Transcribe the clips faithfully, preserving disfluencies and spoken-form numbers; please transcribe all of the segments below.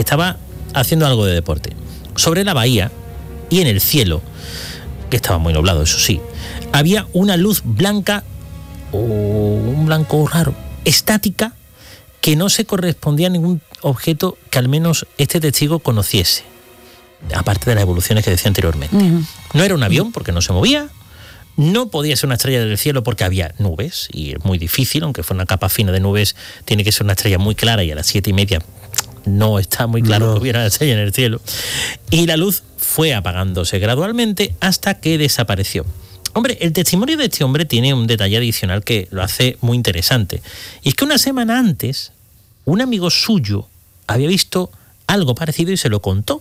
estaba haciendo algo de deporte. Sobre la bahía y en el cielo, que estaba muy nublado, eso sí, había una luz blanca, o un blanco raro, estática, que no se correspondía a ningún objeto que al menos este testigo conociese, aparte de las evoluciones que decía anteriormente. Uh-huh. No era un avión porque no se movía, no podía ser una estrella del cielo porque había nubes, y es muy difícil, aunque fuera una capa fina de nubes, tiene que ser una estrella muy clara, y a las siete y media no está muy claro no. que hubiera una estrella en el cielo. Y la luz fue apagándose gradualmente hasta que desapareció. Hombre, el testimonio de este hombre tiene un detalle adicional que lo hace muy interesante. Y es que una semana antes, un amigo suyo había visto algo parecido y se lo contó.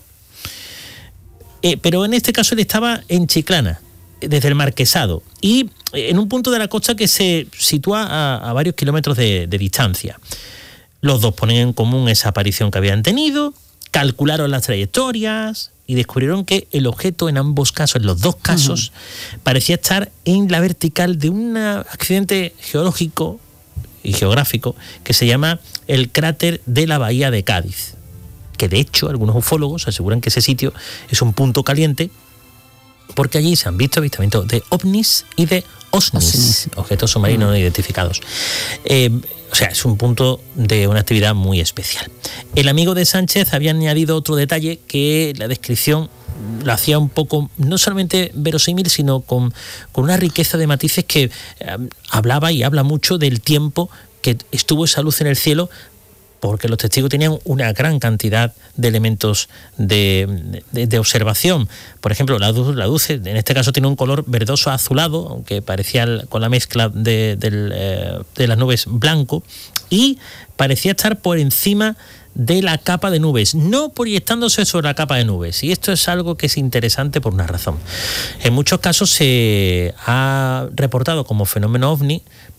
Eh, pero en este caso él estaba en Chiclana, desde el Marquesado, y en un punto de la costa que se sitúa a, a varios kilómetros de, de distancia. Los dos ponen en común esa aparición que habían tenido, calcularon las trayectorias y descubrieron que el objeto en ambos casos, en los dos casos, uh-huh. parecía estar en la vertical de un accidente geológico y geográfico que se llama el cráter de la bahía de Cádiz, que de hecho algunos ufólogos aseguran que ese sitio es un punto caliente porque allí se han visto avistamientos de ovnis y de osnis, objetos submarinos no identificados. Eh, o sea, es un punto de una actividad muy especial. El amigo de Sánchez había añadido otro detalle que la descripción lo hacía un poco, no solamente verosímil, sino con, con una riqueza de matices que eh, hablaba y habla mucho del tiempo que estuvo esa luz en el cielo, porque los testigos tenían una gran cantidad de elementos de, de, de observación. Por ejemplo, la luz, la luz en este caso tiene un color verdoso azulado, aunque parecía con la mezcla de, de, de, de las nubes blanco, y parecía estar por encima de la capa de nubes, no proyectándose sobre la capa de nubes. Y esto es algo que es interesante por una razón. En muchos casos se ha reportado como fenómeno ovni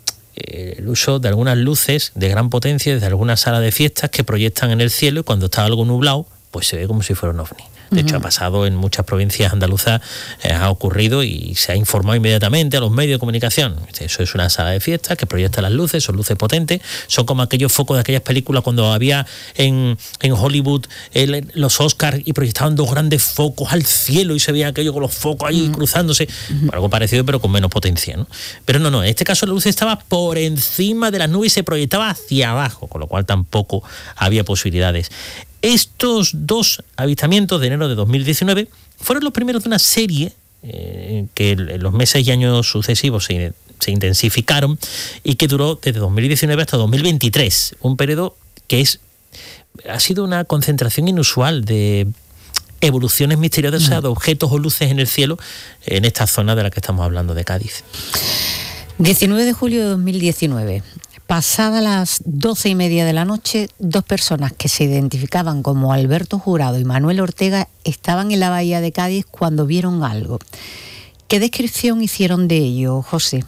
el uso de algunas luces de gran potencia desde algunas salas de fiestas que proyectan en el cielo, y cuando está algo nublado, pues se ve como si fuera un ovni. De uh-huh. hecho, ha pasado en muchas provincias andaluzas, eh, ha ocurrido y se ha informado inmediatamente a los medios de comunicación. Eso es una sala de fiestas que proyecta las luces, son luces potentes, son como aquellos focos de aquellas películas cuando había en, en Hollywood el, los Oscars y proyectaban dos grandes focos al cielo y se veía aquello con los focos ahí uh-huh. cruzándose. Uh-huh. Algo parecido, pero con menos potencia, ¿no? Pero no, no, en este caso la luz estaba por encima de las nubes y se proyectaba hacia abajo, con lo cual tampoco había posibilidades. Estos dos avistamientos de enero de dos mil diecinueve fueron los primeros de una serie eh, que en los meses y años sucesivos se, se intensificaron y que duró desde dos mil diecinueve hasta dos mil veintitrés, un periodo que es ha sido una concentración inusual de evoluciones misteriosas mm. de objetos o luces en el cielo en esta zona de la que estamos hablando, de Cádiz. diecinueve de julio de dos mil diecinueve. Pasadas las doce y media de la noche, dos personas que se identificaban como Alberto Jurado y Manuel Ortega estaban en la bahía de Cádiz cuando vieron algo. ¿Qué descripción hicieron de ello, José?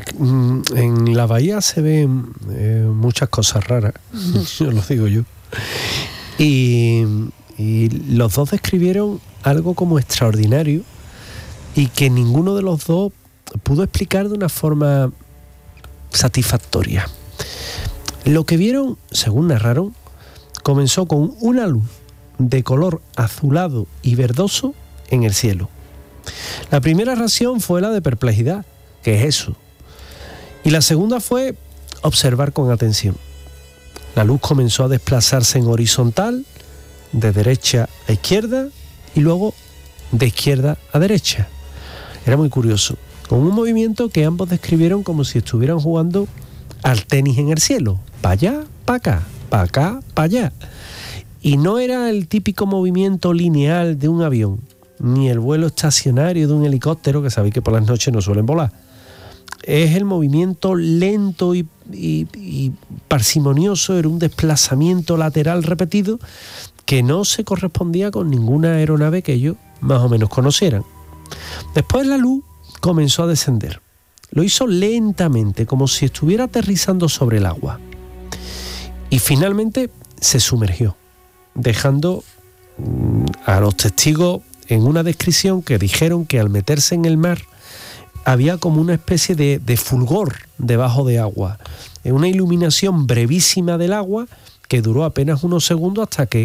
En la bahía se ven eh, muchas cosas raras, yo lo digo yo. Y, y los dos describieron algo como extraordinario y que ninguno de los dos pudo explicar de una forma satisfactoria. Lo que vieron, según narraron, comenzó con una luz de color azulado y verdoso en el cielo. La primera reacción fue la de perplejidad, ¿qué es eso? Y la segunda fue observar con atención. La luz comenzó a desplazarse en horizontal, de derecha a izquierda y luego de izquierda a derecha. Era muy curioso, con un movimiento que ambos describieron como si estuvieran jugando al tenis en el cielo, para allá, para acá, para acá, para allá. Y no era el típico movimiento lineal de un avión, ni el vuelo estacionario de un helicóptero, que sabéis que por las noches no suelen volar. Es el movimiento lento y, y, y parsimonioso, era un desplazamiento lateral repetido que no se correspondía con ninguna aeronave que ellos más o menos conocieran. Después la luz comenzó a descender. Lo hizo lentamente, como si estuviera aterrizando sobre el agua. Y finalmente se sumergió, dejando mmm, a los testigos en una descripción que dijeron que al meterse en el mar había como una especie de, de fulgor debajo de agua, una iluminación brevísima del agua que duró apenas unos segundos hasta que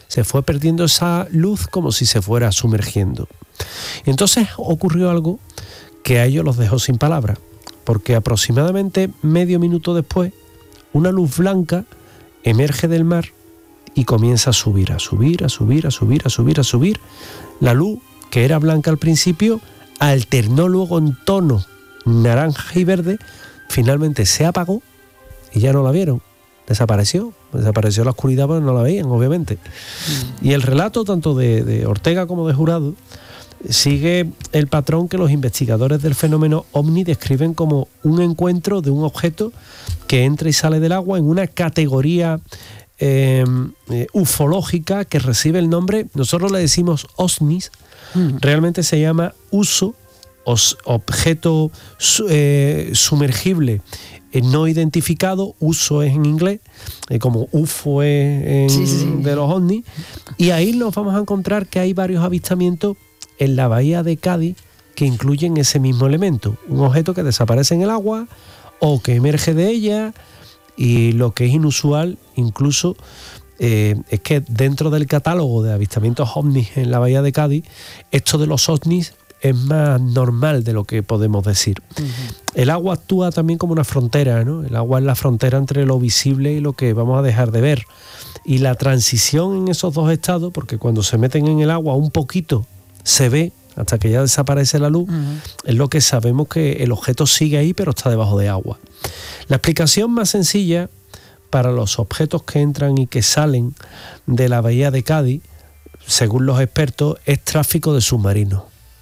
se fue perdiendo esa luz como si se fuera sumergiendo. Y entonces ocurrió algo que a ellos los dejó sin palabras, porque aproximadamente medio minuto después, una luz blanca emerge del mar y comienza a subir, a subir, a subir, a subir, a subir, a subir. La luz, que era blanca al principio, alternó luego en tono naranja y verde, finalmente se apagó y ya no la vieron. Desapareció, desapareció la oscuridad, pero no la veían, obviamente. Mm. Y el relato tanto de, de Ortega como de Jurado sigue el patrón que los investigadores del fenómeno ovni describen como un encuentro de un objeto que entra y sale del agua en una categoría eh, eh, ufológica que recibe el nombre, nosotros le decimos OSNIs, mm. realmente se llama uso, os, objeto eh, sumergible eh, no identificado, uso es en inglés, eh, como U F O es en, sí, sí. de los ovnis, y ahí nos vamos a encontrar que hay varios avistamientos en la bahía de Cádiz que incluyen ese mismo elemento, un objeto que desaparece en el agua o que emerge de ella, y lo que es inusual incluso eh, es que dentro del catálogo de avistamientos ovnis en la bahía de Cádiz, esto de los ovnis es más normal de lo que podemos decir. Uh-huh. El agua actúa también como una frontera, ¿no? El agua es la frontera entre lo visible y lo que vamos a dejar de ver, y la transición en esos dos estados, porque cuando se meten en el agua un poquito se ve hasta que ya desaparece la luz, uh-huh. es lo que sabemos, que el objeto sigue ahí pero está debajo de agua. La explicación más sencilla para los objetos que entran y que salen de la bahía de Cádiz, según los expertos, es tráfico de submarinos.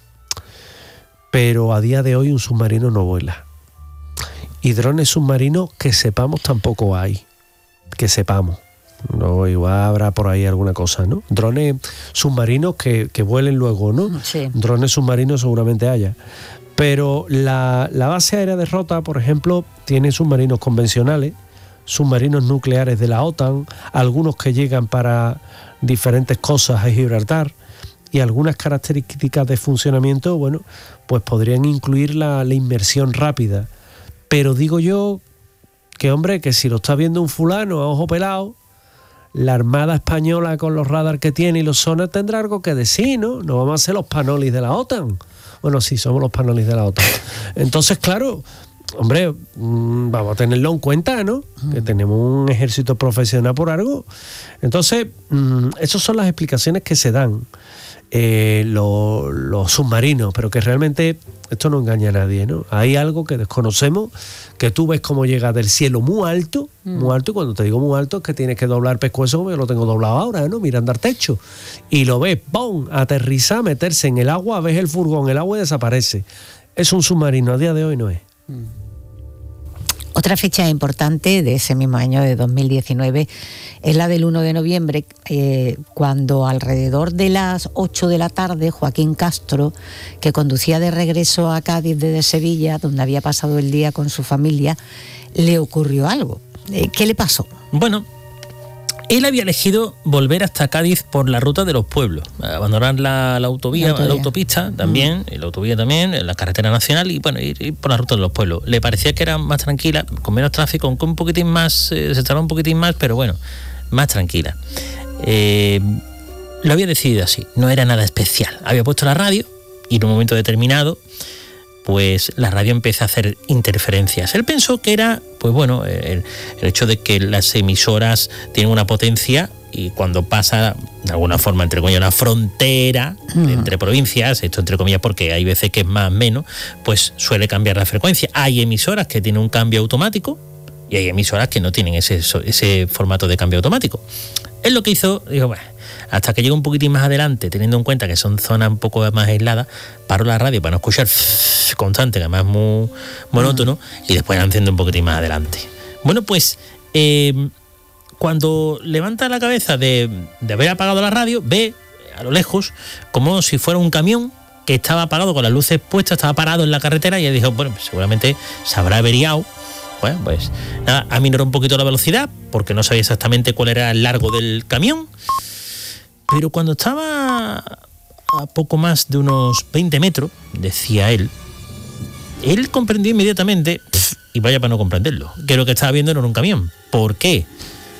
Pero a día de hoy un submarino no vuela. Y drones submarinos que sepamos tampoco hay, que sepamos. No, igual habrá por ahí alguna cosa, ¿no? Drones submarinos que, que vuelen luego, ¿no? Sí. Drones submarinos seguramente haya. Pero la, la base aérea de Rota, por ejemplo, tiene submarinos convencionales, submarinos nucleares de la OTAN, algunos que llegan para diferentes cosas a Gibraltar, y algunas características de funcionamiento, bueno, pues podrían incluir la, la inmersión rápida. Pero digo yo que, hombre, que si lo está viendo un fulano a ojo pelado, la Armada Española con los radar que tiene y los sonar tendrá algo que decir, ¿no? No vamos a ser los panolis de la OTAN. Bueno, sí, somos los panolis de la OTAN. Entonces, claro, hombre, mmm, vamos a tenerlo en cuenta, ¿no? Que tenemos un ejército profesional por algo. Entonces, mmm, esas son las explicaciones que se dan. Eh, los, los submarinos, pero que realmente esto no engaña a nadie, ¿no? Hay algo que desconocemos, que tú ves cómo llega del cielo muy alto, mm. muy alto, y cuando te digo muy alto es que tienes que doblar pescuezo, como yo lo tengo doblado ahora, ¿no? Mirando al techo, y lo ves, ¡pum!, aterrizar, meterse en el agua, ves el furgón, el agua y desaparece. Es un submarino, a día de hoy no es. Mm. Otra fecha importante de ese mismo año, de dos mil diecinueve, es la del uno de noviembre, eh, cuando alrededor de las ocho de la tarde, Joaquín Castro, que conducía de regreso a Cádiz desde Sevilla, donde había pasado el día con su familia, le ocurrió algo. Eh, ¿Qué le pasó? Bueno, él había elegido volver hasta Cádiz por la ruta de los pueblos, abandonar la, la, autovía, la, autovía. la autopista también, mm. y la autovía también, la carretera nacional, y bueno, ir, ir por la ruta de los pueblos. Le parecía que era más tranquila, con menos tráfico, con un poquitín más, eh, se tardaba un poquitín más, pero bueno, más tranquila. Eh, lo había decidido así, no era nada especial. Había puesto la radio y en un momento determinado, pues la radio empieza a hacer interferencias. Él pensó que era, pues bueno, el, el hecho de que las emisoras tienen una potencia y cuando pasa, de alguna forma, entre comillas, una frontera uh-huh. entre provincias, esto entre comillas porque hay veces que es más o menos, pues suele cambiar la frecuencia. Hay emisoras que tienen un cambio automático y hay emisoras que no tienen ese, ese formato de cambio automático. Él lo que hizo, dijo, bueno, hasta que llega un poquitín más adelante, teniendo en cuenta que son zonas un poco más aisladas, paró la radio para no escuchar constante, que además es muy monótono, uh-huh. y después la enciende un poquitín más adelante. Bueno, pues eh, cuando levanta la cabeza de, de haber apagado la radio, ve a lo lejos como si fuera un camión que estaba apagado con las luces puestas, estaba parado en la carretera, y él dijo, bueno, pues seguramente se habrá averiado. Bueno, pues nada, aminoró un poquito la velocidad porque no sabía exactamente cuál era el largo del camión, pero cuando estaba a poco más de unos veinte metros, decía él, él comprendió inmediatamente, y vaya para no comprenderlo, que lo que estaba viendo no era un camión. ¿Por qué?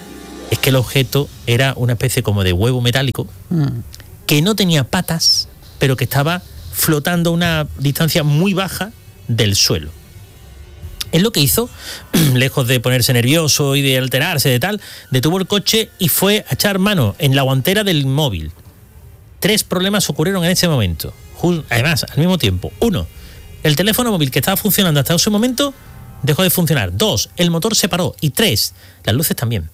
es que el objeto era una especie como de huevo metálico mm. que no tenía patas, pero que estaba flotando a una distancia muy baja del suelo. Es lo que hizo, lejos de ponerse nervioso y de alterarse de tal, detuvo el coche y fue a echar mano en la guantera del móvil. Tres problemas ocurrieron en ese momento. Además, al mismo tiempo. Uno, el teléfono móvil que estaba funcionando hasta ese momento dejó de funcionar. Dos, el motor se paró. Y tres, las luces también.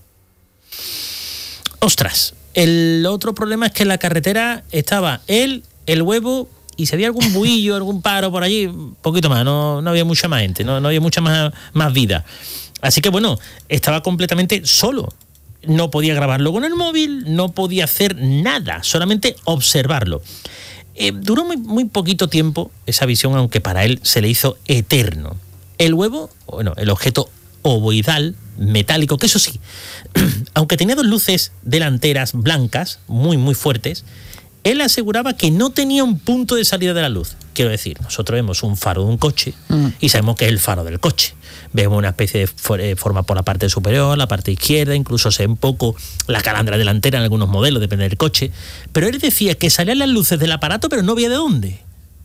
Ostras, el otro problema es que en la carretera estaba él, el huevo, y si había algún buillo, algún paro por allí, un poquito más, no, no había mucha más gente, no, no había mucha más, más vida. Así que bueno, estaba completamente solo. No podía grabarlo con el móvil, no podía hacer nada, solamente observarlo. Eh, duró muy, muy poquito tiempo esa visión, aunque para él se le hizo eterno. El huevo, bueno, el objeto ovoidal, metálico, que eso sí, aunque tenía dos luces delanteras blancas, muy, muy fuertes, él aseguraba que no tenía un punto de salida de la luz. Quiero decir, nosotros vemos un faro de un coche mm. y sabemos que es el faro del coche. Vemos una especie de forma por la parte superior, la parte izquierda, incluso se ve un poco la calandra delantera en algunos modelos, depende del coche. Pero él decía que salían las luces del aparato, pero no había de dónde.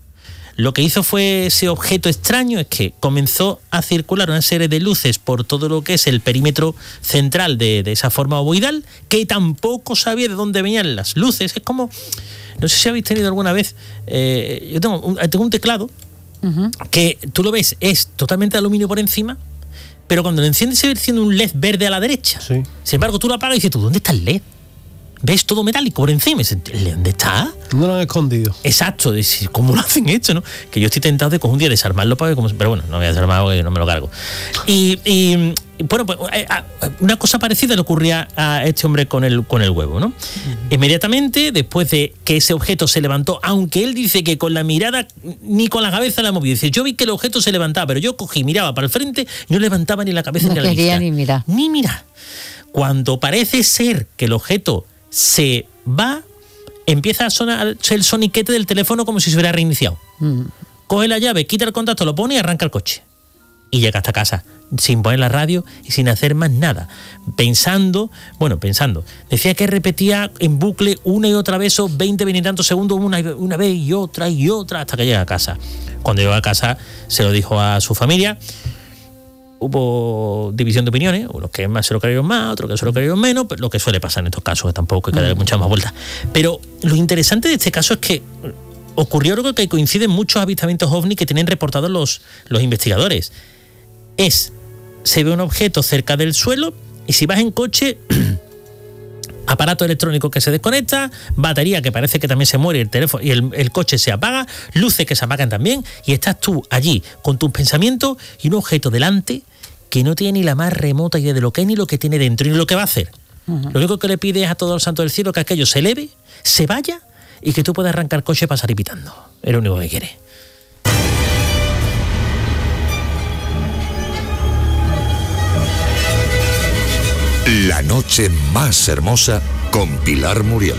Lo que hizo fue ese objeto extraño es que comenzó a circular una serie de luces por todo lo que es el perímetro central de, de esa forma ovoidal, que tampoco sabía de dónde venían las luces. Es como, no sé si habéis tenido alguna vez, eh, yo tengo un, tengo un teclado uh-huh. que tú lo ves, es totalmente de aluminio por encima, pero cuando lo enciendes se ve siendo un L E D verde a la derecha. Sí. Sin embargo, tú lo apagas y dices, ¿tú dónde está el L E D? ¿Ves todo metálico por encima? ¿Dónde está? No lo han escondido. Exacto, decir, ¿cómo lo hacen esto, no? Que yo estoy tentado de con un día desarmarlo para ver cómo. Pero bueno, no voy a desarmarlo porque no me lo cargo. Y, y bueno, pues una cosa parecida le ocurría a este hombre con el, con el huevo, ¿no? Uh-huh. Inmediatamente, después de que ese objeto se levantó, aunque él dice que con la mirada ni con la cabeza la movió. Dice, yo vi que el objeto se levantaba, pero yo cogí, miraba para el frente y no levantaba ni la cabeza no ni la vista. No quería ni mirar. Ni mirar. Cuando parece ser que el objeto se va, empieza a sonar el soniquete del teléfono como si se hubiera reiniciado. Mm. Coge la llave, quita el contacto, lo pone y arranca el coche. Y llega hasta casa, sin poner la radio y sin hacer más nada. Pensando, bueno, pensando. Decía que repetía en bucle una y otra vez, esos veinte, veinte y tantos segundos, una, una vez y otra y otra, hasta que llega a casa. Cuando llegó a casa, se lo dijo a su familia. Hubo división de opiniones, unos que más se lo creyeron más, otros que se lo creyeron menos, pero lo que suele pasar en estos casos, que tampoco hay que darle muchas más vueltas. Pero lo interesante de este caso es que ocurrió algo que coincide en muchos avistamientos ovni que tienen reportados los, los investigadores. Es, se ve un objeto cerca del suelo y si vas en coche, aparato electrónico que se desconecta, batería que parece que también se muere, el teléfono y el, el coche se apaga, luces que se apagan también y estás tú allí con tus pensamientos y un objeto delante que no tiene ni la más remota idea de lo que es ni lo que tiene dentro ni lo que va a hacer. Uh-huh. Lo único que le pide es a todos los santos del cielo que aquello se eleve, se vaya y que tú puedas arrancar coche para salir pitando. Es lo único que quiere. La noche más hermosa con Pilar Muriel.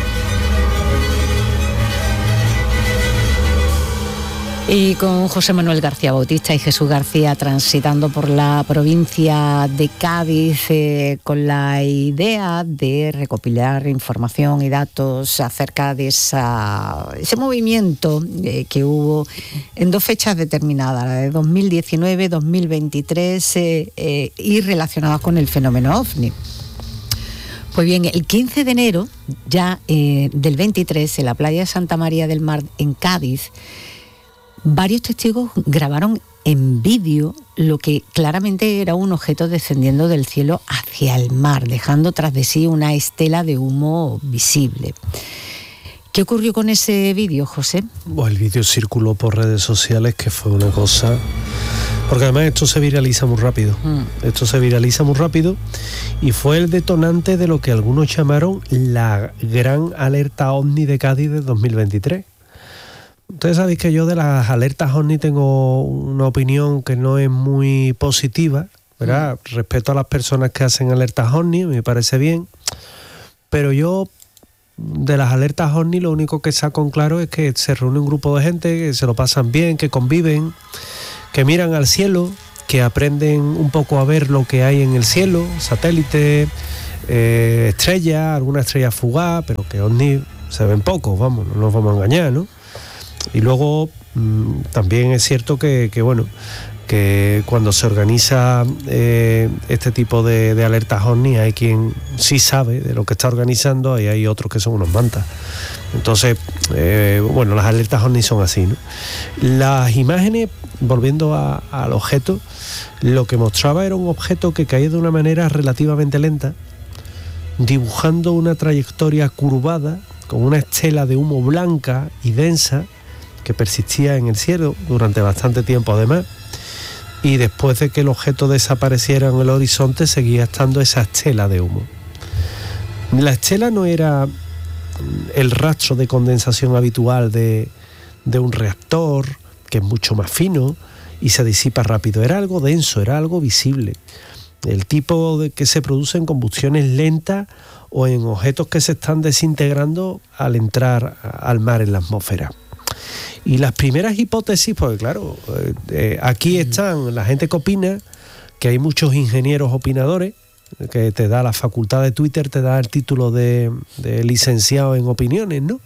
Y con José Manuel García Bautista y Jesús García transitando por la provincia de Cádiz eh, con la idea de recopilar información y datos acerca de esa, ese movimiento eh, que hubo en dos fechas determinadas, la de dos mil diecinueve, dos mil veintitrés eh, eh, y relacionadas con el fenómeno OVNI. Pues bien, el quince de enero ya eh, del veintitrés en la playa de Santa María del Mar en Cádiz, varios testigos grabaron en vídeo lo que claramente era un objeto descendiendo del cielo hacia el mar, dejando tras de sí una estela de humo visible. ¿Qué ocurrió con ese vídeo, José? Bueno, el vídeo circuló por redes sociales, que fue una cosa... Porque además esto se viraliza muy rápido. Mm. Esto se viraliza muy rápido y fue el detonante de lo que algunos llamaron la gran alerta OVNI de Cádiz de dos mil veintitrés. Ustedes sabéis que yo de las alertas OVNI tengo una opinión que no es muy positiva, ¿verdad? Mm. Respeto a las personas que hacen alertas OVNI, me parece bien, pero yo de las alertas OVNI lo único que saco en claro es que se reúne un grupo de gente, que se lo pasan bien, que conviven, que miran al cielo, que aprenden un poco a ver lo que hay en el cielo, satélites, eh, estrellas, alguna estrella fugaz, pero que ovnis se ven pocos, vamos, no nos vamos a engañar, ¿no? Y luego mmm, también es cierto que, que bueno, que cuando se organiza eh, este tipo de, de alertas ovni hay quien sí sabe de lo que está organizando y hay otros que son unos mantas. Entonces, eh, bueno, las alertas ovni son así, ¿no? Las imágenes, volviendo a, al objeto, lo que mostraba era un objeto que caía de una manera relativamente lenta, dibujando una trayectoria curvada con una estela de humo blanca y densa que persistía en el cielo durante bastante tiempo además. Y después de que el objeto desapareciera en el horizonte seguía estando esa estela de humo. La estela no era el rastro de condensación habitual de, de un reactor, que es mucho más fino y se disipa rápido, era algo denso, era algo visible, el tipo de que se produce en combustiones lentas o en objetos que se están desintegrando al entrar al mar en la atmósfera. Y las primeras hipótesis, porque claro, eh, aquí están la gente que opina, que hay muchos ingenieros opinadores, que te da la facultad de Twitter, te da el título de, de licenciado en opiniones, ¿no?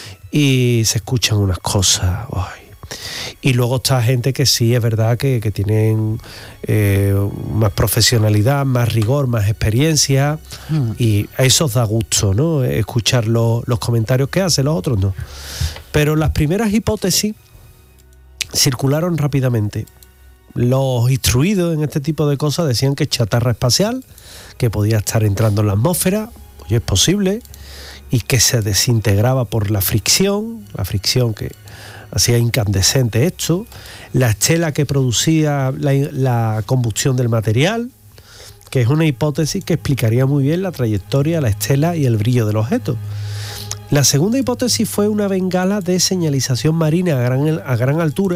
Y se escuchan unas cosas, ay. Y luego está gente que sí, es verdad que, que tienen eh, más profesionalidad, más rigor, más experiencia, mm. y a eso os da gusto, ¿no? Escuchar lo, los comentarios que hacen, los otros no. Pero las primeras hipótesis circularon rápidamente. Los instruidos en este tipo de cosas decían que es chatarra espacial, que podía estar entrando en la atmósfera, oye, es posible, y que se desintegraba por la fricción, la fricción que hacía incandescente esto, la estela que producía la, la combustión del material, que es una hipótesis que explicaría muy bien la trayectoria, la estela y el brillo del objeto. La segunda hipótesis fue una bengala de señalización marina a gran, a gran altura,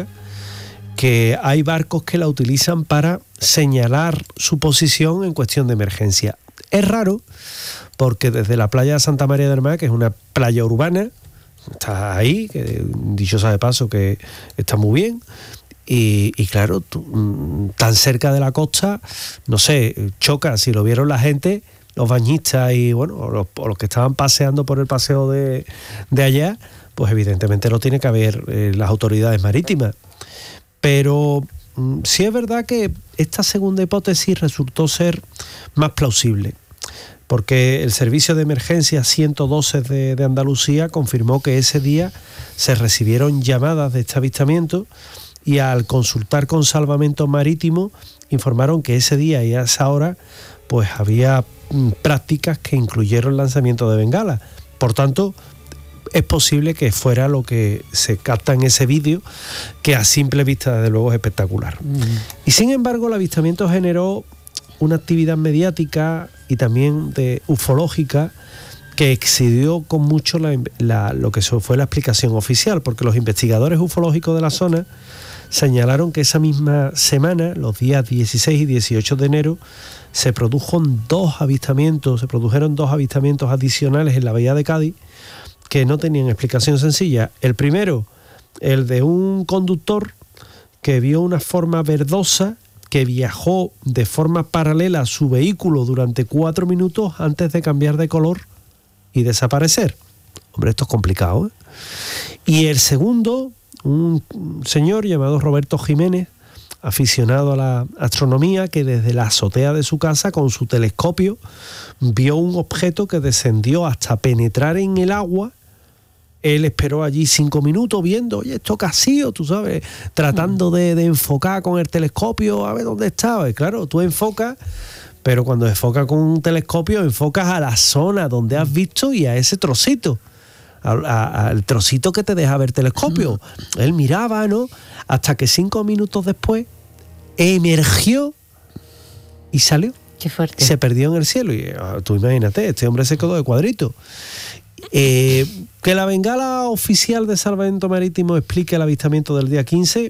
que hay barcos que la utilizan para señalar su posición en cuestión de emergencia. Es raro porque desde la playa de Santa María del Mar, que es una playa urbana, está ahí, que dicho sea de paso que está muy bien, y, y claro, tú, tan cerca de la costa, no sé, choca, si lo vieron la gente, los bañistas y bueno, los, los que estaban paseando por el paseo de, de allá, pues evidentemente lo tiene que haber eh, las autoridades marítimas. Pero mm, sí es verdad que esta segunda hipótesis resultó ser más plausible, porque el Servicio de Emergencia ciento doce de, de Andalucía confirmó que ese día se recibieron llamadas de este avistamiento y al consultar con Salvamento Marítimo informaron que ese día y a esa hora pues había mm, prácticas que incluyeron lanzamiento de bengalas. Por tanto, es posible que fuera lo que se capta en ese vídeo, que a simple vista desde luego es espectacular. Mm. Y sin embargo el avistamiento generó una actividad mediática y también de ufológica que excedió con mucho la, la, lo que fue la explicación oficial, porque los investigadores ufológicos de la zona señalaron que esa misma semana, los días dieciséis y dieciocho de enero, se produjeron dos avistamientos, se produjeron dos avistamientos adicionales en la bahía de Cádiz que no tenían explicación sencilla. El primero, el de un conductor que vio una forma verdosa que viajó de forma paralela a su vehículo durante cuatro minutos antes de cambiar de color y desaparecer. Hombre, esto es complicado, ¿eh? Y el segundo, un señor llamado Roberto Jiménez, aficionado a la astronomía, que desde la azotea de su casa con su telescopio vio un objeto que descendió hasta penetrar en el agua. Él esperó allí cinco minutos viendo, oye, esto casi, tú sabes, tratando de, de enfocar con el telescopio a ver dónde estaba. Y claro, tú enfocas, pero cuando enfocas con un telescopio, enfocas a la zona donde has visto y a ese trocito, a, a, al trocito que te deja ver telescopio. Él miraba, ¿no? Hasta que cinco minutos después emergió y salió. Qué fuerte. Se perdió en el cielo. Y tú imagínate, este hombre se quedó de cuadrito. Eh, que la bengala oficial de Salvamento Marítimo explique el avistamiento del día quince,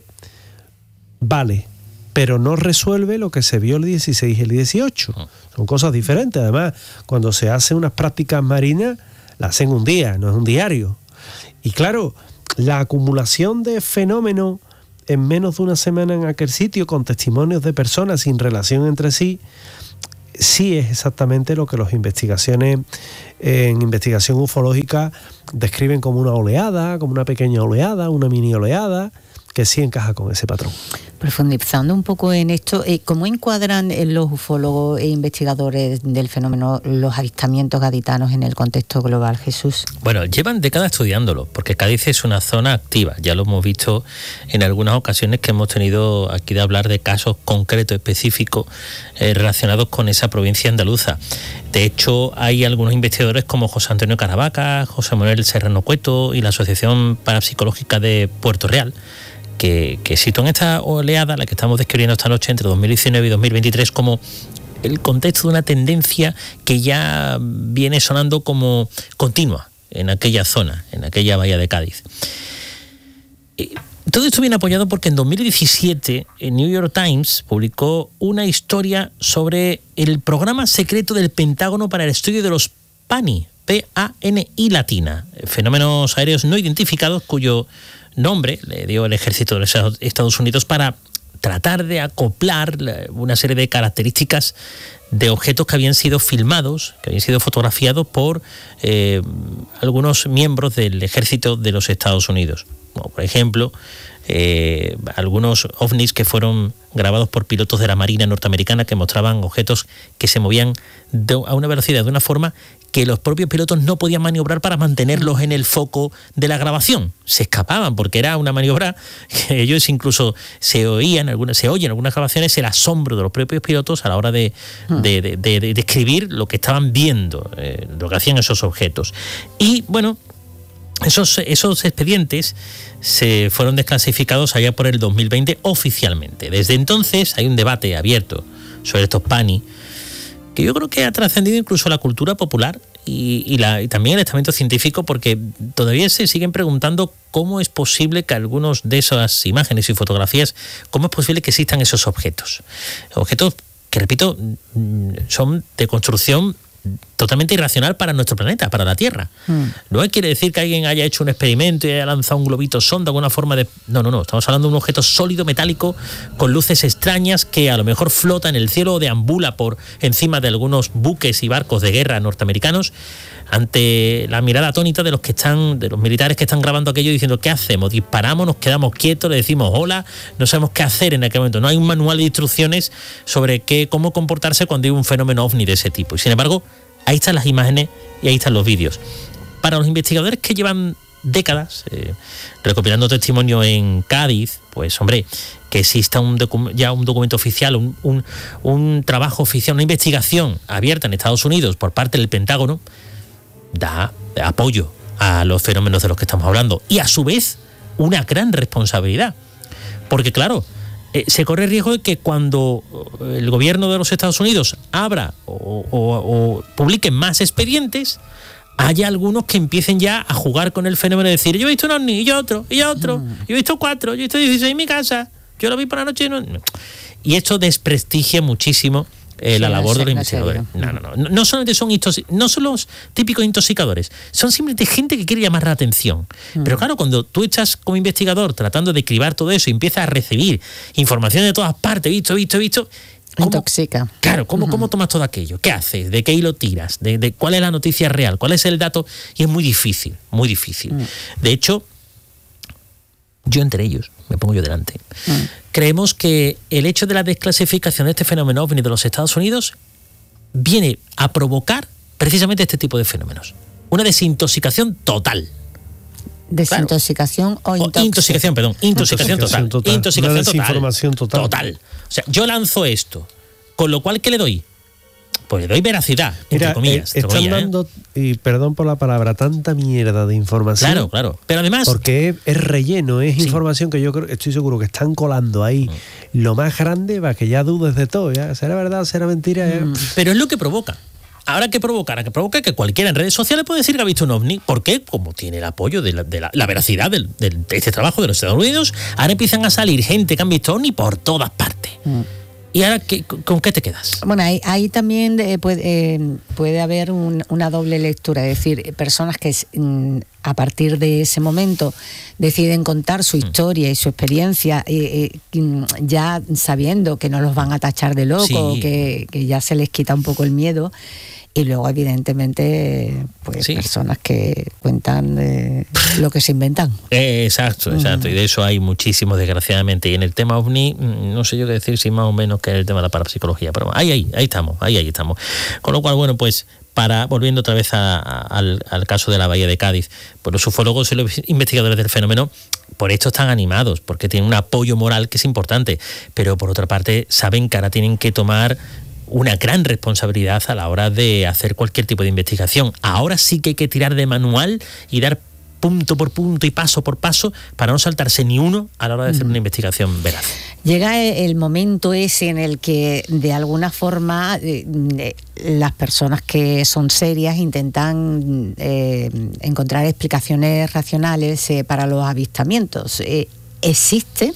vale, pero no resuelve lo que se vio el dieciséis y el dieciocho. Son cosas diferentes. Además, cuando se hacen unas prácticas marinas, las hacen un día, no es un diario. Y claro, la acumulación de fenómenos en menos de una semana en aquel sitio, con testimonios de personas sin relación entre sí, sí es exactamente lo que las investigaciones en investigación ufológica describen como una oleada, como una pequeña oleada, una mini oleada, que sí encaja con ese patrón. Profundizando un poco en esto, ¿cómo encuadran los ufólogos e investigadores del fenómeno los avistamientos gaditanos en el contexto global, Jesús? Bueno, llevan décadas estudiándolo, porque Cádiz es una zona activa. Ya lo hemos visto en algunas ocasiones que hemos tenido aquí de hablar de casos concretos, específicos, eh, relacionados con esa provincia andaluza. De hecho, hay algunos investigadores como José Antonio Caravaca, José Manuel Serrano Cueto y la Asociación Parapsicológica de Puerto Real, que, que sitúan esta oleada, la que estamos describiendo esta noche, entre dos mil diecinueve y dos mil veintitrés, como el contexto de una tendencia que ya viene sonando como continua en aquella zona, en aquella bahía de Cádiz. Todo esto viene apoyado porque en dos mil diecisiete el New York Times publicó una historia sobre el programa secreto del Pentágono para el estudio de los PANI, P A N I latina, fenómenos aéreos no identificados, cuyo nombre le dio el ejército de los Estados Unidos para tratar de acoplar una serie de características de objetos que habían sido filmados, que habían sido fotografiados por eh, algunos miembros del ejército de los Estados Unidos. Como por ejemplo, eh, algunos ovnis que fueron grabados por pilotos de la Marina norteamericana que mostraban objetos que se movían de, a una velocidad, de una forma que los propios pilotos no podían maniobrar para mantenerlos en el foco de la grabación. Se escapaban porque era una maniobra que ellos incluso se oían, algunas, se oyen en algunas grabaciones el asombro de los propios pilotos a la hora de, de, de, de, de describir lo que estaban viendo, eh, lo que hacían esos objetos. Y bueno, Esos, esos expedientes se fueron desclasificados allá por el dos mil veinte oficialmente. Desde entonces hay un debate abierto sobre estos PANI, que yo creo que ha trascendido incluso la cultura popular y, y, la, y también el estamento científico, porque todavía se siguen preguntando cómo es posible que algunos de esas imágenes y fotografías, cómo es posible que existan esos objetos. Objetos que, repito, son de construcción totalmente irracional para nuestro planeta, para la Tierra. Mm. No quiere decir que alguien haya hecho un experimento y haya lanzado un globito sonda, alguna forma de... No, no, no. Estamos hablando de un objeto sólido, metálico, con luces extrañas que a lo mejor flota en el cielo o deambula por encima de algunos buques y barcos de guerra norteamericanos, ante la mirada atónita de los que están, de los militares que están grabando aquello, diciendo ¿qué hacemos? ¿Disparamos? ¿Nos quedamos quietos? ¿Le decimos hola? No sabemos qué hacer en aquel momento. No hay un manual de instrucciones sobre qué, cómo comportarse cuando hay un fenómeno ovni de ese tipo. Y sin embargo, ahí están las imágenes y ahí están los vídeos. Para los investigadores que llevan décadas eh, recopilando testimonio en Cádiz, pues hombre, que exista un docu- ya un documento oficial, un, un, un trabajo oficial, una investigación abierta en Estados Unidos por parte del Pentágono, da apoyo a los fenómenos de los que estamos hablando y a su vez una gran responsabilidad, porque claro, eh, se corre el riesgo de que cuando el gobierno de los Estados Unidos abra o, o, o publique más expedientes, haya algunos que empiecen ya a jugar con el fenómeno de decir yo he visto un ovni, y yo otro, y yo otro, mm. yo he visto cuatro, yo he visto dieciséis en mi casa, yo lo vi por la noche y no... y esto desprestigia muchísimo Eh, sí, la labor no sé, de los investigadores. No, no, no. No solamente son intox- no son los típicos intoxicadores, son simplemente gente que quiere llamar la atención. Mm. Pero claro, cuando tú estás como investigador tratando de cribar todo eso y empiezas a recibir información de todas partes, visto, visto, visto. ¿Cómo, intoxica. Claro, ¿cómo, uh-huh. ¿cómo tomas todo aquello? ¿Qué haces? ¿De qué hilo tiras? ¿De, de cuál es la noticia real? ¿Cuál es el dato? Y es muy difícil, muy difícil. Mm. De hecho, yo entre ellos, me pongo yo delante, mm. creemos que el hecho de la desclasificación de este fenómeno ovni de los Estados Unidos viene a provocar precisamente este tipo de fenómenos. Una desintoxicación total. Desintoxicación claro. o intoxicación. Intoxicación, perdón. Intoxicación, intoxicación total. total. Intoxicación Una desinformación total. Total. O sea, yo lanzo esto, con lo cual, ¿qué le doy? Pues le doy veracidad, entre Mira, comillas. Eh, están comillas, dando, ¿eh? y perdón por la palabra, tanta mierda de información. Claro, claro. Pero además... Porque es, es relleno, es sí. información que yo creo, estoy seguro que están colando ahí mm. lo más grande para que ya dudes de todo. ¿Ya? ¿Será verdad? ¿Será mentira? Mm. Pero es lo que provoca. Ahora, ¿qué provocará? Que provoca que cualquiera en redes sociales puede decir que ha visto un ovni. ¿Por qué? Como tiene el apoyo de la, de la, la veracidad del, del, de este trabajo de los Estados Unidos, ahora empiezan a salir gente que han visto ovni por todas partes. Mm. ¿Y ahora qué, con qué te quedas? Bueno, ahí, ahí también eh, puede, eh, puede haber un, una doble lectura, es decir, personas que mm, a partir de ese momento deciden contar su historia y su experiencia, eh, eh, ya sabiendo que no los van a tachar de loco, sí. que, que ya se les quita un poco el miedo. Y luego, evidentemente, pues sí. personas que cuentan eh, lo que se inventan. Eh, exacto, exacto. Uh-huh. Y de eso hay muchísimos, desgraciadamente. Y en el tema ovni, no sé yo qué decir, si más o menos que en el tema de la parapsicología. Pero ahí, ahí, ahí estamos, ahí, ahí estamos. Con lo cual, bueno, pues, para volviendo otra vez a, a, al, al caso de la Bahía de Cádiz, pues los ufólogos y los investigadores del fenómeno, por esto están animados, porque tienen un apoyo moral que es importante. Pero por otra parte, saben que ahora tienen que tomar una gran responsabilidad a la hora de hacer cualquier tipo de investigación. Ahora sí que hay que tirar de manual y dar punto por punto y paso por paso para no saltarse ni uno a la hora de hacer una investigación veraz. Llega el momento ese en el que de alguna forma eh, las personas que son serias intentan eh, encontrar explicaciones racionales eh, para los avistamientos. Eh, existe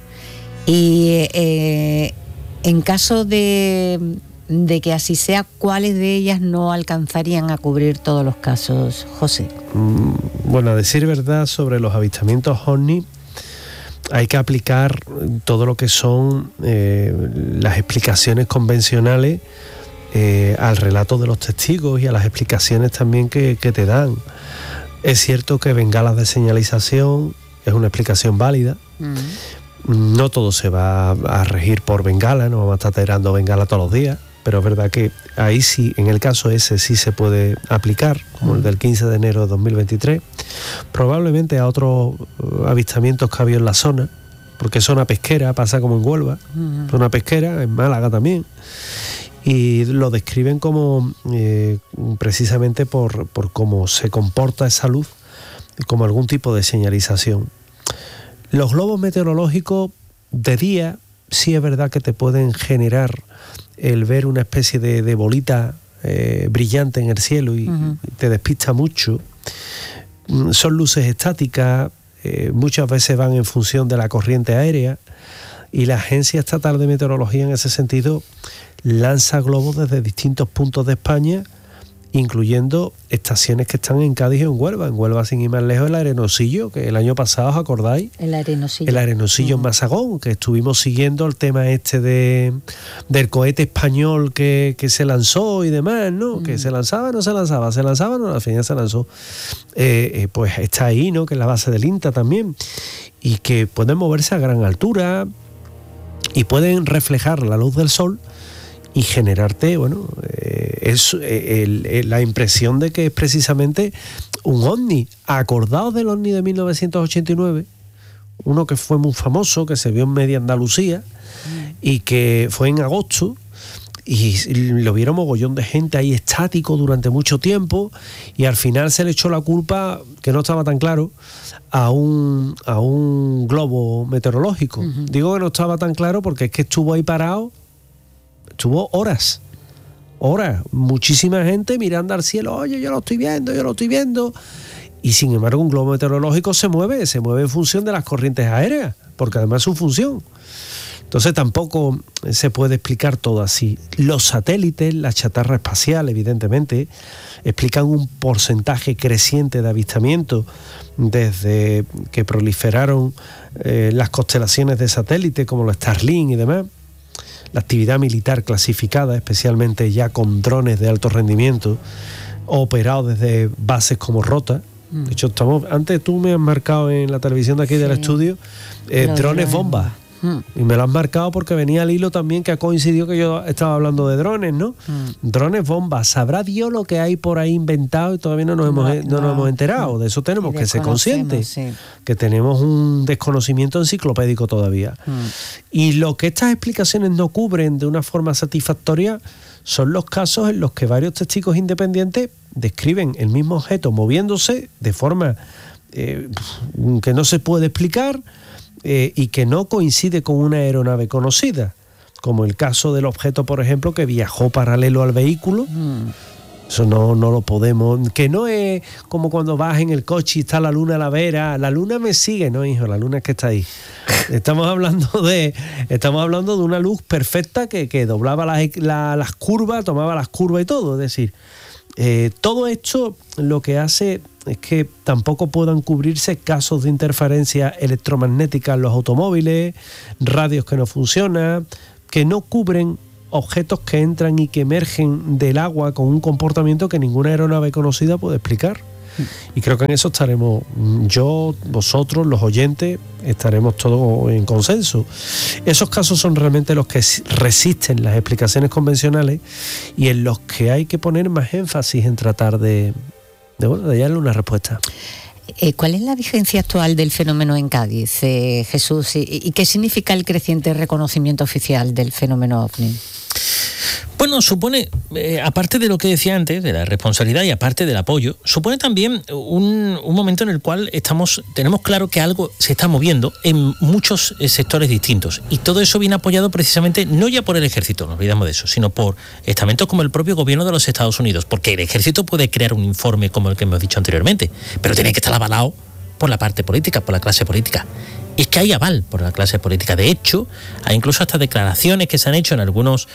y eh, en caso de, de que así sea, ¿cuáles de ellas no alcanzarían a cubrir todos los casos, José? Bueno, a decir verdad, sobre los avistamientos ovni, hay que aplicar todo lo que son eh, las explicaciones convencionales eh, al relato de los testigos y a las explicaciones también que, que te dan. Es cierto que bengalas de señalización es una explicación válida. Uh-huh. No todo se va a regir por bengala, no vamos a estar tirando bengala todos los días, pero es verdad que ahí sí, en el caso ese sí se puede aplicar, como el del quince de enero de dos mil veintitrés, probablemente a otros avistamientos que había en la zona, porque es zona pesquera, pasa como en Huelva, uh-huh. zona pesquera, en Málaga también, y lo describen como eh, precisamente por, por cómo se comporta esa luz, como algún tipo de señalización. Los globos meteorológicos de día sí es verdad que te pueden generar el ver una especie de, de bolita eh, brillante en el cielo y, uh-huh. y te despista mucho. Son luces estáticas, eh, muchas veces van en función de la corriente aérea y la Agencia Estatal de Meteorología en ese sentido lanza globos desde distintos puntos de España, incluyendo estaciones que están en Cádiz y en Huelva. En Huelva, sin ir más lejos, el Arenosillo, que el año pasado, ¿os acordáis? El Arenosillo. El Arenosillo uh-huh. en Mazagón, que estuvimos siguiendo el tema este de del cohete español que, que se lanzó y demás, ¿no? Uh-huh. Que se lanzaba, no se lanzaba, se lanzaba, no, al final se lanzó. Eh, eh, pues está ahí, ¿no? Que es la base del INTA también. Y que pueden moverse a gran altura y pueden reflejar la luz del sol y generarte, bueno, eh, es eh, el, el, la impresión de que es precisamente un ovni. Acordaos del ovni de mil novecientos ochenta y nueve, uno que fue muy famoso, que se vio en media Andalucía mm. y que fue en agosto y lo vieron mogollón de gente ahí estático durante mucho tiempo y al final se le echó la culpa, que no estaba tan claro, a un, a un globo meteorológico. Uh-huh. Digo que no estaba tan claro porque es que estuvo ahí parado. Estuvo horas, horas, muchísima gente mirando al cielo, oye, yo lo estoy viendo, yo lo estoy viendo. Y sin embargo un globo meteorológico se mueve, se mueve en función de las corrientes aéreas, porque además es su función. Entonces tampoco se puede explicar todo así. Los satélites, la chatarra espacial, evidentemente, explican un porcentaje creciente de avistamientos desde que proliferaron eh, las constelaciones de satélites como los Starlink y demás. La actividad militar clasificada, especialmente ya con drones de alto rendimiento, operados desde bases como Rota. De hecho, estamos, antes tú me has marcado en la televisión de aquí sí. del estudio eh, drones bombas. Mm. Y me lo has marcado porque venía al hilo también, que ha coincidido que yo estaba hablando de drones, ¿no? Mm. Drones bombas. Sabrá Dios lo que hay por ahí inventado y todavía no nos, no, hemos, no, no nos hemos enterado. De eso tenemos que ser conscientes. Sí. Que tenemos un desconocimiento enciclopédico todavía. Mm. Y lo que estas explicaciones no cubren de una forma satisfactoria son los casos en los que varios testigos independientes describen el mismo objeto moviéndose de forma eh, que no se puede explicar, Eh, y que no coincide con una aeronave conocida, como el caso del objeto, por ejemplo, que viajó paralelo al vehículo. Mm. Eso no, no lo podemos, que no es como cuando vas en el coche y está la luna a la vera, la luna me sigue, no hijo, la luna es que está ahí. Estamos hablando de estamos hablando de una luz perfecta que, que doblaba las, la, las curvas, tomaba las curvas y todo, es decir, eh, todo esto lo que hace es que tampoco puedan cubrirse casos de interferencia electromagnética en los automóviles, radios que no funcionan, que no cubren objetos que entran y que emergen del agua con un comportamiento que ninguna aeronave conocida puede explicar. Y creo que en eso estaremos, yo, vosotros, los oyentes, estaremos todos en consenso. Esos casos son realmente los que resisten las explicaciones convencionales y en los que hay que poner más énfasis en tratar de, de, bueno, de hallarle una respuesta. ¿Cuál es la vigencia actual del fenómeno en Cádiz, eh, Jesús? ¿Y, ¿Y qué significa el creciente reconocimiento oficial del fenómeno OVNI? Bueno, supone, eh, aparte de lo que decía antes, de la responsabilidad y aparte del apoyo, supone también un, un momento en el cual estamos, tenemos claro que algo se está moviendo en muchos eh, sectores distintos. Y todo eso viene apoyado precisamente, no ya por el ejército, no olvidamos de eso, sino por estamentos como el propio gobierno de los Estados Unidos. Porque el ejército puede crear un informe como el que hemos dicho anteriormente, pero tiene que estar avalado por la parte política, por la clase política. Y es que hay aval por la clase política. De hecho, hay incluso hasta declaraciones que se han hecho en algunos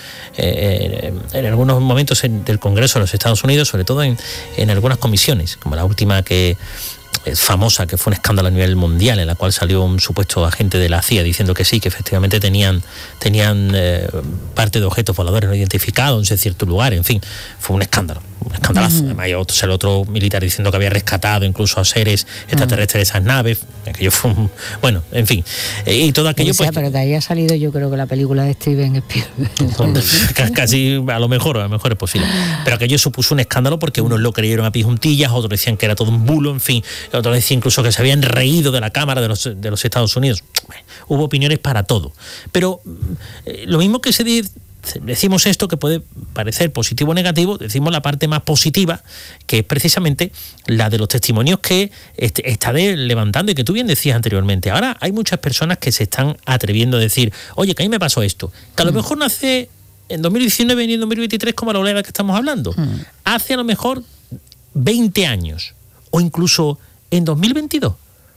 eh, en algunos momentos en, del Congreso de los Estados Unidos, sobre todo en, en algunas comisiones, como la última que es famosa, que fue un escándalo a nivel mundial, en la cual salió un supuesto agente de la C I A diciendo que sí, que efectivamente tenían tenían eh, parte de objetos voladores no identificados en cierto lugar. En fin, fue un escándalo, un escandalazo. Uh-huh. Además, hay otro, el otro militar diciendo que había rescatado incluso a seres extraterrestres de esas naves. Aquello fue un, bueno, en fin, y todo aquello, o sea, pues, pero de ahí ha salido, yo creo que la película de Steven Spielberg. Casi, a lo mejor, a lo mejor es posible. Pero aquello supuso un escándalo porque unos lo creyeron a pie juntillas, otros decían que era todo un bulo, en fin, otros decían incluso que se habían reído de la Cámara de los, de los Estados Unidos. Bueno, hubo opiniones para todo. Pero eh, lo mismo que se dice, decimos esto que puede parecer positivo o negativo, decimos la parte más positiva, que es precisamente la de los testimonios que este, está de, levantando y que tú bien decías anteriormente. Ahora hay muchas personas que se están atreviendo a decir, oye, que a mí me pasó esto, que a lo mejor no hace en dos mil diecinueve ni en dos mil veintitrés como la oleada que estamos hablando, mm. hace a lo mejor veinte años o incluso en dos mil veintidós.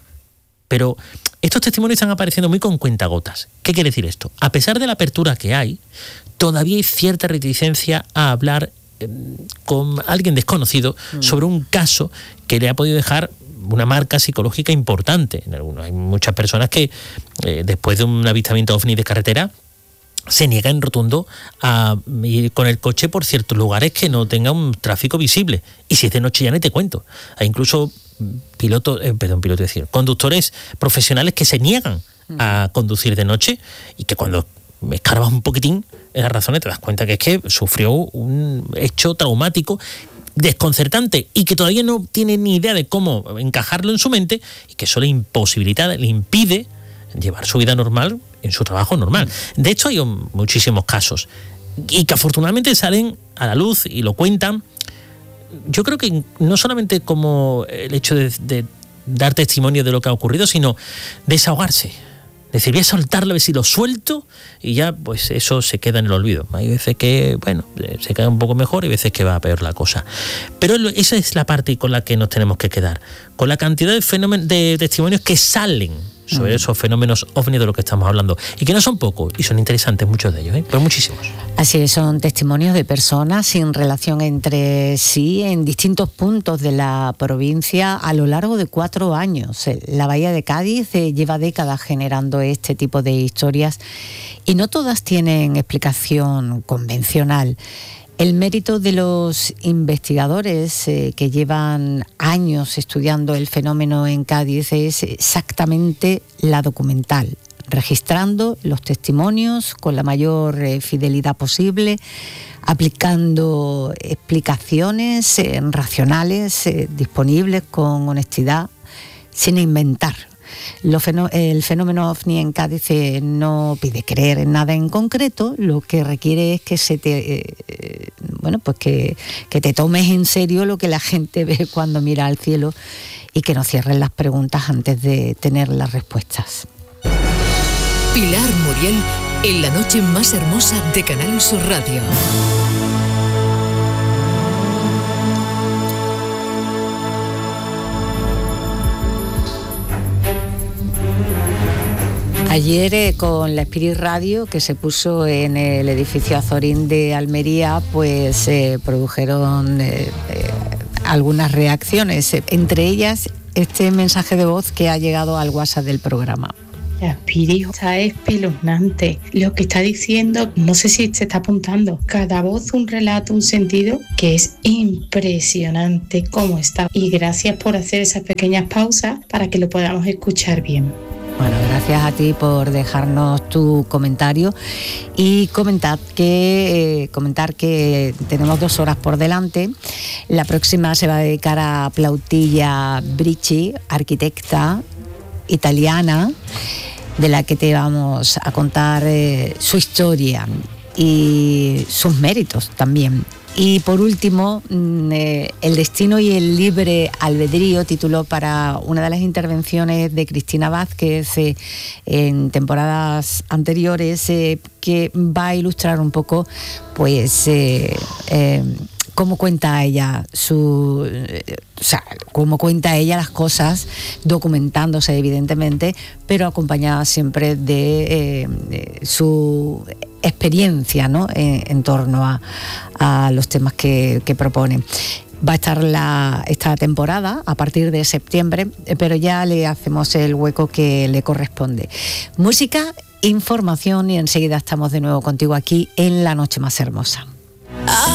Pero estos testimonios están apareciendo muy con cuentagotas. ¿Qué quiere decir esto? A pesar de la apertura que hay, todavía hay cierta reticencia a hablar eh, con alguien desconocido mm. sobre un caso que le ha podido dejar una marca psicológica importante. En algunos, hay muchas personas que eh, después de un avistamiento ovni de carretera se niega en rotundo a ir con el coche por ciertos lugares que no tengan un tráfico visible. Y si es de noche ya ni te cuento. Hay incluso pilotos, eh, perdón, pilotos, decir, conductores profesionales que se niegan a conducir de noche y que cuando me escarbas un poquitín en las razones te das cuenta que es que sufrió un hecho traumático desconcertante y que todavía no tiene ni idea de cómo encajarlo en su mente y que eso le imposibilita, le impide llevar su vida normal en su trabajo normal. De hecho, hay muchísimos casos y que afortunadamente salen a la luz y lo cuentan. Yo creo que no solamente como el hecho de, de dar testimonio de lo que ha ocurrido, sino desahogarse. Decir, voy a soltarlo, a ver si lo suelto y ya pues eso se queda en el olvido. Hay veces que, bueno, se queda un poco mejor y veces que va a peor la cosa. Pero esa es la parte con la que nos tenemos que quedar. Con la cantidad de fenómenos, de testimonios que salen sobre esos fenómenos ovni de los que estamos hablando. Y que no son pocos, y son interesantes muchos de ellos, ¿eh? Pero muchísimos. Así es, son testimonios de personas sin relación entre sí en distintos puntos de la provincia a lo largo de cuatro años. La Bahía de Cádiz eh, lleva décadas generando este tipo de historias y no todas tienen explicación convencional. El mérito de los investigadores eh, que llevan años estudiando el fenómeno en Cádiz es exactamente la documental, registrando los testimonios con la mayor eh, fidelidad posible, aplicando explicaciones eh, racionales, eh, disponibles con honestidad, sin inventar. Lo fenó- el fenómeno ovni en Cádiz eh, no pide creer en nada en concreto, lo que requiere es que se te eh, bueno pues que, que te tomes en serio lo que la gente ve cuando mira al cielo y que no cierres las preguntas antes de tener las respuestas. Pilar Muriel en la noche más hermosa de Canal Sur Radio. Ayer eh, con la Spirit Radio que se puso en el edificio Azorín de Almería, pues eh, produjeron eh, eh, algunas reacciones, eh, entre ellas este mensaje de voz que ha llegado al WhatsApp del programa. La Spirit está espeluznante. Lo que está diciendo, no sé si se está apuntando, cada voz un relato, un sentido, que es impresionante cómo está. Y gracias por hacer esas pequeñas pausas para que lo podamos escuchar bien. Bueno, gracias a ti por dejarnos tu comentario y comentar que, eh, comentar que tenemos dos horas por delante. La próxima se va a dedicar a Plautilla Bricci, arquitecta italiana, de la que te vamos a contar eh, su historia y sus méritos también. Y por último, eh, El destino y el libre albedrío, título para una de las intervenciones de Cristina Vázquez eh, en temporadas anteriores, eh, que va a ilustrar un poco, pues, eh, eh, cómo cuenta ella su, eh, o sea, cómo cuenta ella las cosas, documentándose evidentemente, pero acompañada siempre de, eh, de su experiencia, ¿no?, en, en torno a, a los temas que, que propone. Va a estar la, esta temporada a partir de septiembre, pero ya le hacemos el hueco que le corresponde. Música, información y enseguida estamos de nuevo contigo aquí en La Noche Más Hermosa.